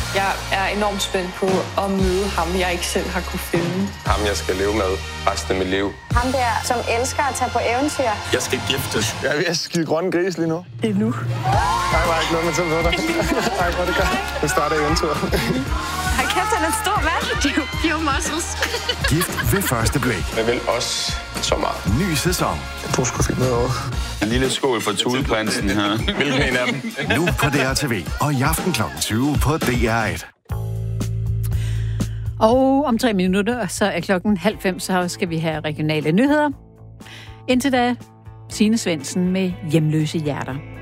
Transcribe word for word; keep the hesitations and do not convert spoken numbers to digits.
Jeg er enormt spændt på at møde ham, jeg ikke selv har kunne finde. Ham, jeg skal leve med resten af mit liv. Ham der, som elsker at tage på eventyr. Jeg skal giftes. Jeg er ved at skide grønne gris lige nu. Det er nu. Nej, var ikke noget med til at dig. Nej, hvor er det godt. Nu starter eventyret. Ej, kæft, han er en stor mand. Pure muscles. Gift ved første blik. Jeg vil også så meget. Ny sæson. Jeg tror sgu fint noget over. En lille skål for Thuleprinsen her. Hvilken en af dem? Nu på D R T V og i aften klokken tyve på D R et. Og om tre minutter, så er klokken halv fem, så skal vi have regionale nyheder. Indtil da, Signe Svendsen med Hjemløse Hjerter.